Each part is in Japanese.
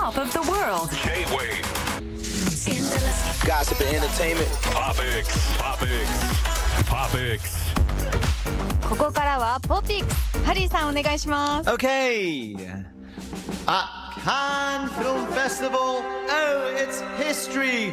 top of the world. J-Wave Gossip and entertainment. Topics. ここからはポピックス、ハリーさんお願いします。 Okay. Cannes Film Festival. Oh, it's history.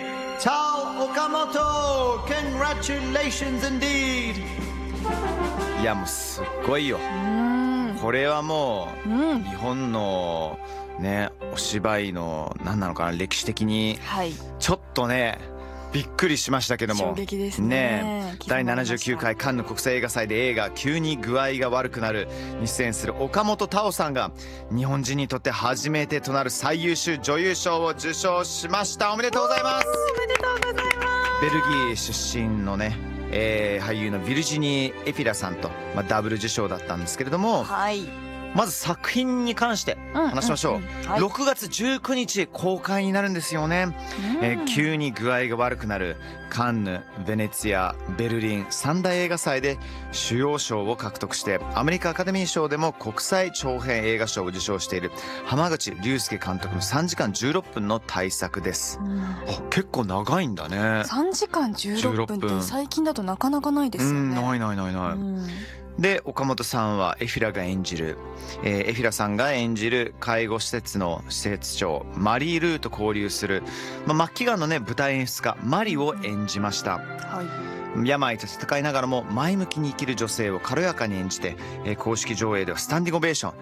Tal Okamoto. Congratulations indeed. いやもうすっごいよ。これはもう日本のねお芝居の何なのかな、歴史的にちょっとねびっくりしましたけども、 衝撃ですね。 第79回カンヌ国際映画祭で映画急に具合が悪くなるに出演する岡本太郎さんが日本人にとって初めてとなる最優秀女優賞を受賞しました。おめでとうございます。 おめでとうございます。 ベルギー出身のね、俳優のヴィルジニー・エフィラさんと、ダブル受賞だったんですけれども、 はい、 まず作品に関して話しましょう。6月19日公開になるんですよね。急に具合が悪くなるカンヌ、ベネツィア、ベルリン三大映画祭で主要賞を獲得して、アメリカアカデミー賞でも国際長編映画賞を受賞している濱口竜介監督の3時間16分の大作です。結構長いんだね。 3時間16分って最近だとなかなかないですよね。 ない。で岡本さんはエフィラが演じる、エフィラさんが演じる介護施設の施設長マリー・ルーと交流する、末期がんのね舞台演出家マリを演じました。病と戦いながらも前向きに生きる女性を軽やかに演じて、公式上映ではスタンディングオベーション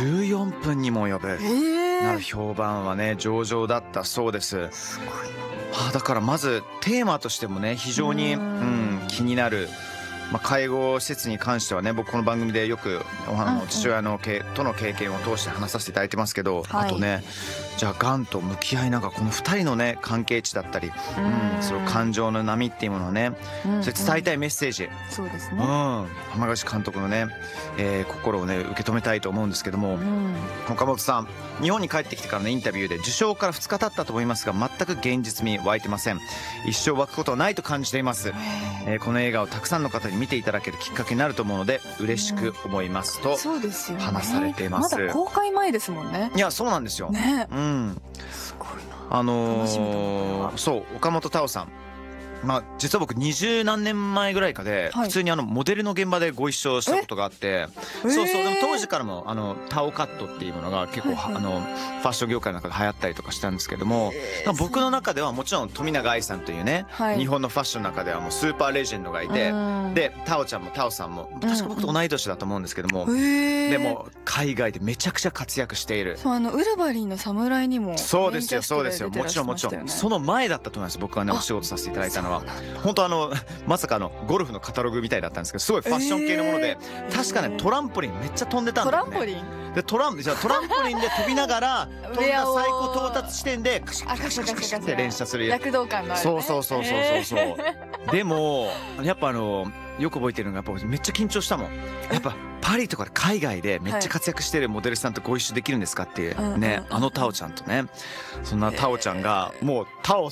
14分にも及ぶ、なる評判はね上々だったそうです。だからまずテーマとしてもね非常に気になる。介護施設に関してはね、僕この番組でよく父親のとの経験を通して話させていただいてますけど、あとねじゃあがんと向き合いながらこの2人のね関係値だったり、その感情の波っていうものをね、それ伝えたいメッセージ、 そうですね、 濱口監督のね、心をね受け止めたいと思うんですけども、岡本さん日本に帰ってきてからのインタビューで受賞から2日経ったと思いますが全く現実味湧いてません。一生湧くことはないと感じています。この映画をたくさんの方に見ていただけるきっかけになると思うので嬉しく思いますと話されています。 まだ公開前ですもんね。 いやそうなんですよ、 すごいな。 そう岡本太郎さん、実は僕20何年前ぐらいかで普通にモデルの現場でご一緒したことがあって、でも当時からもタオカットっていうものが結構ファッション業界の中で流行ったりとかしたんですけども、僕の中ではもちろん富永愛さんというね、日本のファッションの中ではもうスーパーレジェンドがいて、でタオちゃんもタオさんも確か僕と同い年だと思うんですけども、でも海外でめちゃくちゃ活躍している。 ウルヴァリンの侍にもそうですよもちろんその前だったと思います。僕はねお仕事させていただいたのは本当まさかゴルフのカタログみたいだったんですけど、すごいファッション系のもので、確かねトランポリンめっちゃ飛んでたんだよね。トランポリンで飛びながら飛んだ最高到達地点でカシャカシャカシャって連射する躍動感のある、 そうでもやっぱよく覚えてるのがやっぱめっちゃ緊張したもん。やっぱパリとか海外でめっちゃ活躍してるモデルさんとご一緒できるんですかっていうね、タオちゃんとね、そんなタオちゃんがもうタオ